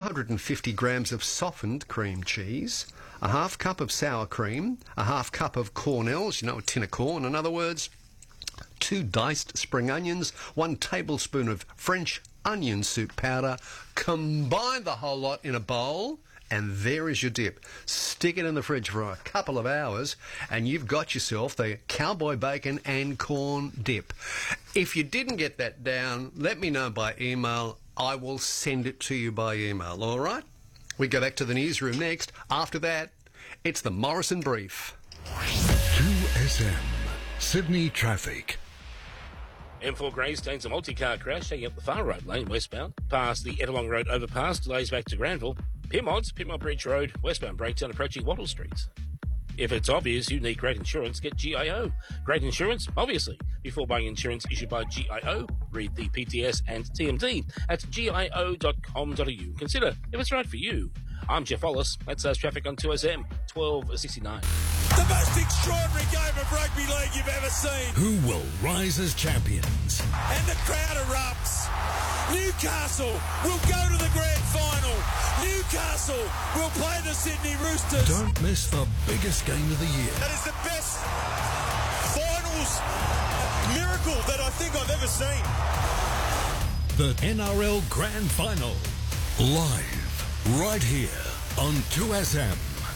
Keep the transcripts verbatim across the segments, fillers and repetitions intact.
hundred fifty grams of softened cream cheese, a half cup of sour cream, a half cup of Cornells, you know, a tin of corn, in other words, two diced spring onions, one tablespoon of French onion soup powder. Combine the whole lot in a bowl, and there is your dip. Stick it in the fridge for a couple of hours, and you've got yourself the cowboy bacon and corn dip. If you didn't get that down, let me know by email. I will send it to you by email, all right? We go back to the newsroom next. After that, it's the Morrison Brief. two S M, Sydney traffic. M four Greystane's a multi-car crash taking up the Far Road lane westbound, past the Ettalong Road overpass, delays back to Granville. Pimmods, Pimmod Bridge Road, westbound breakdown approaching Wattle Street. If it's obvious you need great insurance, get G I O. Great insurance, obviously. Before buying insurance issued by G I O, read the P T S and T M D at G I O dot com dot A U. Consider if it's right for you. I'm Jeff Wallace. That's us traffic on two S M, twelve sixty-nine. The most extraordinary game of rugby league you've ever seen. Who will rise as champions? And the crowd erupts. Newcastle will go to the grand final. Newcastle will play the Sydney Roosters. Don't miss the biggest game of the year. That is the best finals miracle that I think I've ever seen. The N R L Grand Final. Live, right here on two S M.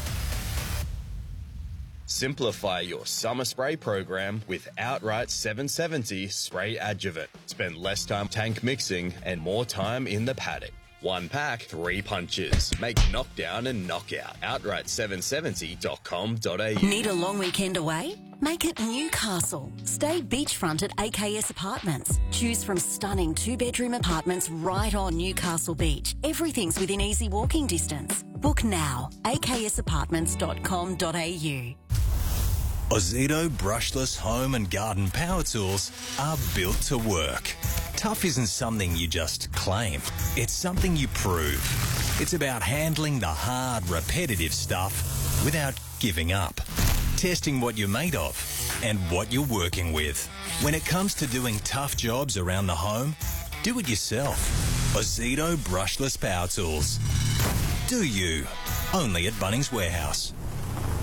Simplify your summer spray program with Outright seven seventy Spray Adjuvant. Spend less time tank mixing and more time in the paddock. One pack, three punches. Make knockdown and knockout. Outright seven seventy dot com dot A U. Need a long weekend away? Make it Newcastle. Stay beachfront at A K S Apartments. Choose from stunning two-bedroom apartments right on Newcastle Beach. Everything's within easy walking distance. Book now. A K S apartments dot com dot A U. Ozito brushless home and garden power tools are built to work. Tough isn't something you just claim. It's something you prove. It's about handling the hard, repetitive stuff without giving up. Testing what you're made of and what you're working with. When it comes to doing tough jobs around the home, do it yourself. Ozito brushless power tools. Do you. Only at Bunnings Warehouse.